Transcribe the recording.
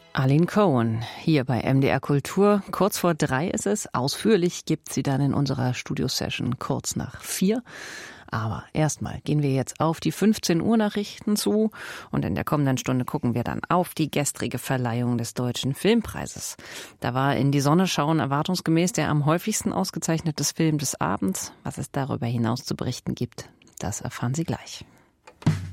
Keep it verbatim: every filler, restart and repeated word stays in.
Arlene Cohen hier bei M D R Kultur. Kurz vor drei ist es. Ausführlich gibt sie dann in unserer Studio-Session kurz nach vier. Aber erstmal gehen wir jetzt auf die fünfzehn Uhr Nachrichten zu und in der kommenden Stunde gucken wir dann auf die gestrige Verleihung des Deutschen Filmpreises. Da war In die Sonne schauen erwartungsgemäß der am häufigsten ausgezeichnete Film des Abends. Was es darüber hinaus zu berichten gibt, das erfahren Sie gleich.